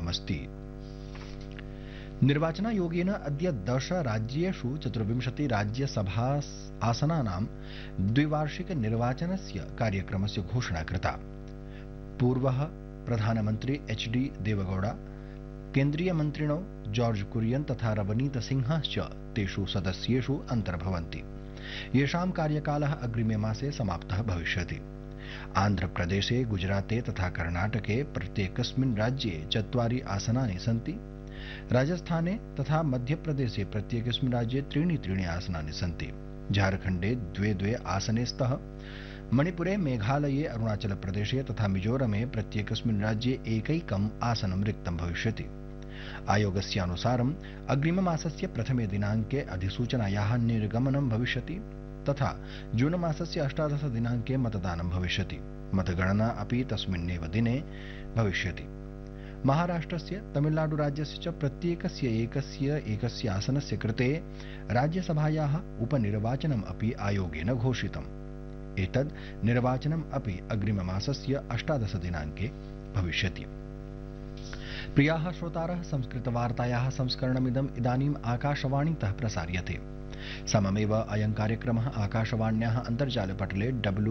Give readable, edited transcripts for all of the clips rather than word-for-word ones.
कृतमस्ति। निर्वाचनायोगेन अद्य 10 राज्येषु 24 राज्यसभा आसनानां द्विवार्षिक निर्वाचनस्य कार्यक्रमस्य घोषणा कृता। पूर्वः प्रधानमन्त्री HD देवगौड़ा, केन्द्रीय मन्त्रिणो जॉर्ज कुरियन तथा रवनीत सिंहश्च तेषु सदस्येषु अन्तर्भवन्ति, येषां कार्यकालः अग्रिमे मासे समाप्तः भविष्यति। आन्ध्रप्रदेशे, गुजराते तथा कर्णाटके प्रत्येकस्मिन् राज्ये 4 आसनानि सन्ति। राजस्थाने तथा मध्यप्रदेशे प्रत्येकस्मिन् राज्ये 3 आसनानि सन्ति। झारखण्डे 2 आसने स्तः। मणिपुरे, मेघालये, अरुणाचलप्रदेशे तथा मिजोरमे प्रत्येकस्मिन् राज्ये एकैकम् आसनं रिक्तं भविष्यति। आयोगस्यानुसारम् अग्रिममासस्य प्रथमे दिनाङ्के अधिसूचनायाः निर्गमनं भविष्यति तथा जून मासस्य 18 दिनाङ्के मतदानं भविष्यति। मतगणना अपि तस्मिन्नेव दिने भविष्यति। महाराष्ट्रस्य, तमिलनाडुराज्यस्य च प्रत्येकस्य एकस्य आसनस्य कृते राज्यसभायाः उपनिर्वाचनम् अपि आयोगेन घोषितम्। एतद् निर्वाचनम् अपि अग्रिममासस्य 18 दिनाङ्के भविष्यति। प्रियाः श्रोतारः, संस्कृतवार्तायाः संस्करणमिदम् इदानीम् आकाशवाणीतः प्रसार्यते। सममेव अयं कार्यक्रमः आकाशवाण्याः अन्तर्जालपटले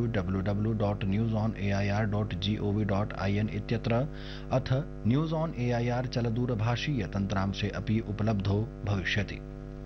www.newsonair.gov.in इत्यत्र अथ न्यूज ऑन एआईआर चलदूरभाषीय तन्त्रांशे अपि उपलब्धो भविष्यति।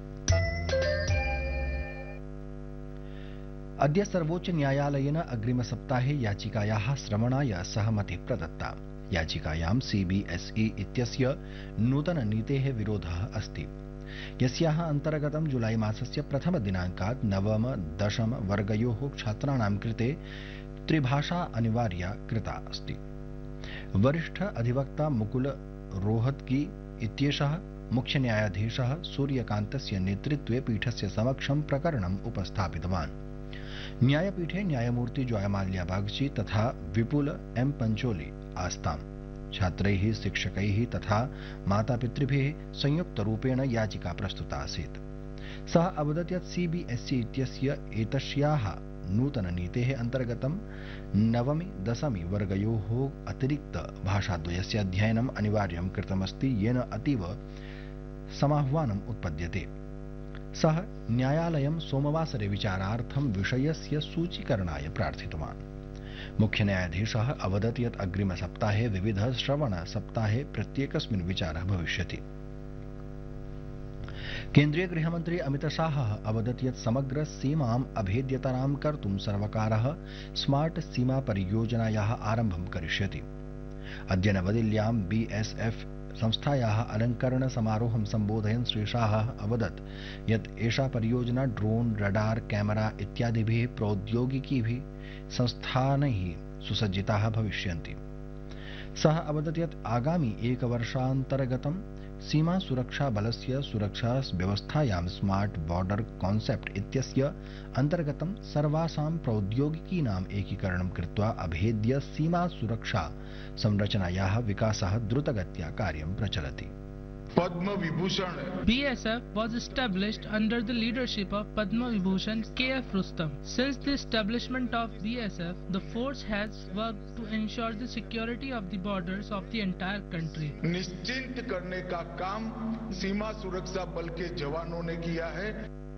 अद्य सर्वोच्च न्यायालयेन अग्रिमसप्ताहे याचिकायाः श्रवणाय सहमतिः प्रदत्ता। याचिकायां CBSE इत्यस्य नूतननीतेः विरोधः अस्ति, यस्याः अन्तर्गतं जुलाई मासस्य प्रथम दिनाङ्कात् 9.10 वर्गयोः छात्राणां कृते त्रिभाषा अनिवार्या कृता अस्ति। वरिष्ठ अधिवक्ता मुकुल रोहतगी इत्येषः मुख्य न्यायाधीशः सूर्यकान्तस्य नेतृत्वे पीठस्य समक्षं प्रकरणम् उपस्थापितवान्। न्यायपीठे न्यायमूर्ति जयमाल्या बागची तथा विपुल M पंचोली आस्ताम्। छात्रैः, शिक्षकैः तथा मातापितृभिः संयुक्तरूपेण याचिका प्रस्तुता आसीत्। सः अवदत् यत् CBSE इत्यस्य एतस्याः नूतननीतेः अन्तर्गतं 9-10 वर्गयोः अतिरिक्त भाषाद्वयस्य अध्ययनम् अनिवार्यं कृतमस्ति, येन अतीव समाह्वानम् उत्पद्यते। सः न्यायालयं सोमवासरे विचारार्थं विषयस्य सूचीकरणाय प्रार्थितवान्। मुख्य न्यायाधीशः अवदत् यत् अग्रिमसप्ताहे विविध श्रवण सप्ताहे प्रत्येकस्मिन् विचारः भविष्यति। केन्द्रीय गृहमन्त्री अमित शाहः अवदत् यत् समग्र सीमाम् अभेद्यतरां कर्तुं सर्वकारः स्मार्ट सीमा परियोजनायाः आरम्भं करिष्यति। अद्य नवदिल्ल्यां BSF संस्थायाः अलङ्करण समारोहं सम्बोधयन् श्री शाहः अवदत् यत् एषा परियोजना ड्रोन, रडार, कैमरा इत्यादिभिः प्रौद्योगिकीभिः संस्थानैः सुसज्जिताः भविष्यन्ति। सः अवदत् यत् आगामि एकवर्षान्तर्गतं सीमा सुरक्षा बलस्य सुरक्षा व्यवस्थायां स्मार्ट बॉर्डर कॉन्सेप्ट इत्यस्य अन्तर्गतं सर्वासां प्रौद्योगिकीनाम् एकीकरणं कृत्वा अभेद्य सीमा सुरक्षा संरचनायाः विकासः द्रुतगत्या कार्यं प्रचलति। Padma Vibhushan. BSF was established under the leadership of Padma Vibhushan KF Rustam. Since the establishment of BSF, the force has worked to ensure the security of the borders of the entire country. निश्चिंत करने का काम सीमा सुरक्षा बल के जवानों ने किया है।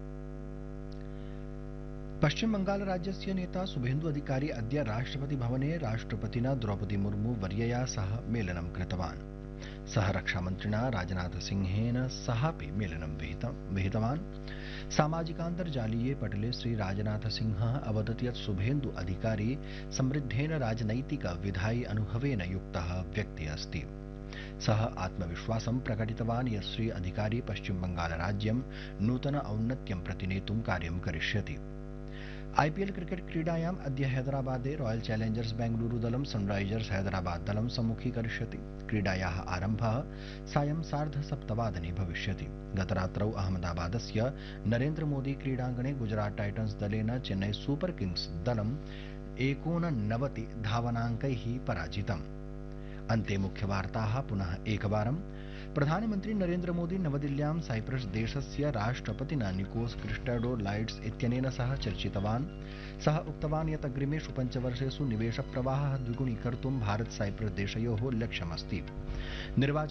पश्चिम बंगाल राज्यस्य नेता शुभेन्दु अधिकारी अद्य राष्ट्रपति भवने राष्ट्रपतिना द्रौपदी मुर्मू वर्यया सह मेलनं कृतवान्। सः रक्षामन्त्रिणा राजनाथ सिंहेन सहापि मेलनं विहितवान्। सामाजिकान्तर्जालीये पटले श्री राजनाथ सिंहः अवदत् यत् शुभेन्दु अधिकारी समृद्धेन राजनैतिक विधायि अनुभवेन युक्तः व्यक्तिः अस्ति। सः आत्मविश्वासं प्रकटितवान् यत् श्री अधिकारी पश्चिम बंगाल राज्यं नूतन औन्नत्यं प्रति नेतुं कार्यं करिष्यति। IPL क्रिकेट क्रीडायाम् अद्य हैदराबादे रॉयल चैलेंजर्स बेंगलुरु दलं सनराइजर्स हैदराबाद दलं सम्मुखीकरिष्यति। क्रीडायाः आरम्भः सायं 7:30 भविष्यति। गतरात्रौ अहमदाबादस्य नरेन्द्र मोदी क्रीडाङ्गणे गुजरात टाइटन्स दलेन चेन्नई सुपर किंग्स दलं 89 धावनाङ्कैः पराजितम्। अन्ते मुख्यवार्ताः पुनः एकवारं। प्रधानमन्त्री नरेन्द्र मोदी नवदिल्ल्यां साइप्रस देशस्य राष्ट्रपतिना निकोस क्रिस्टोडोलाइड्स इत्यनेन सह चर्चितवान्। सः उक्तवान् यत् अग्रिमेषु 5 वर्षेषु निवेशप्रवाहः द्विगुणीकर्तुं भारत साइप्रस देशयोः लक्ष्यमस्ति।